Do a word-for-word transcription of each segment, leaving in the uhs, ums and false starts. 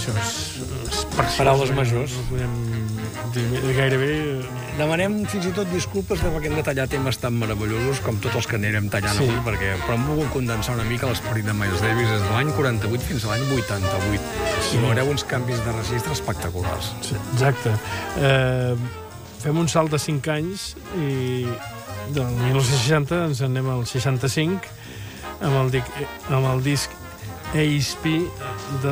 això és, és preciós. Paraules majors. No podem dir gairebé... Demanem fins i tot disculpes perquè hem de tallar temes tan meravellosos com tots els que anirem tallant Sí. avui, perquè, però hem volgut condensar una mica l'esperit de Miles Davis des de l'any quaranta-vuit fins a l'any vuitanta-vuit. Sí. I veureu uns canvis de registre espectaculars. Sí, exacte. Eh, fem un salt de cinc anys i del dinou seixanta ens anem al seixanta-cinc amb el, dic, amb el disc A P de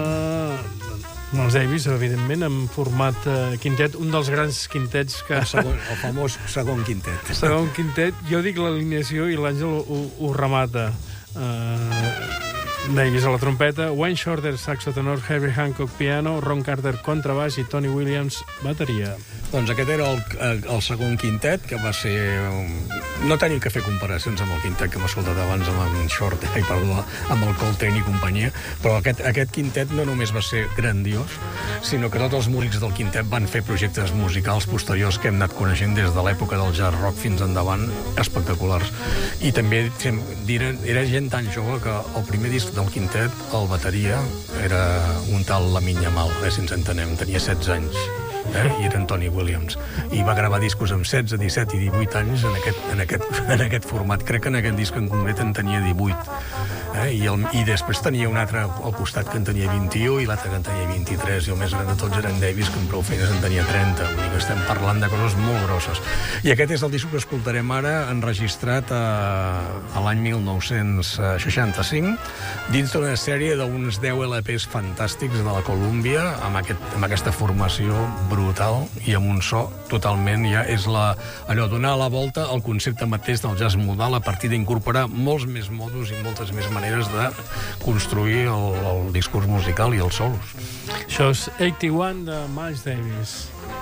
Miles Davis, evidentment, en format eh, quintet, un dels grans quintets que... El, segon, el famós segon quintet. Segon quintet, jo dic l'alineació i l'Àngel ho, ho remata. Uh, Davis a la trompeta, Wayne Shorter, saxo tenor, Herbie Hancock, piano, Ron Carter, contrabaix i Tony Williams, bateria. Doncs aquest era el, el segon quintet, que va ser... No tenim que fer comparacions amb el quintet que hem escoltat abans amb en Shorter, ai, perdó, amb el Coltrane i companyia, però aquest, aquest quintet no només va ser grandiós, sinó que tots els músics del quintet van fer projectes musicals posteriors que hem anat coneixent des de l'època del jazz rock fins endavant, espectaculars. I també diren, era gent tan jove que el primer disc del quintet, el bateria, era un tal Lamin Yamal, eh, si ens entenem, tenia setze anys. Eh? I era en Tony Williams. I va gravar discos amb setze, disset i divuit anys en aquest, en aquest, en aquest format. Crec que en aquest disc en concret en tenia divuit. Eh? I, el, I després tenia un altre al costat que en tenia vint-i-u i l'altre que en tenia vint-i-tres. I el més gran de tots era en Davis, que amb prou feines en tenia trenta. Vull dir que estem parlant de coses molt grosses. I aquest és el disc que escoltarem ara, enregistrat a, a l'any mil nou-cents seixanta-cinc, dins d'una sèrie d'uns deu L Ps fantàstics de la Columbia, amb, aquest, amb aquesta formació brutal i amb un so totalment, ja és la, allò, donar la volta al concepte mateix del jazz modal a partir d'incorporar molts més modos i moltes més maneres de construir el, el discurs musical i els solos. Això és eighty-one de Miles Davis.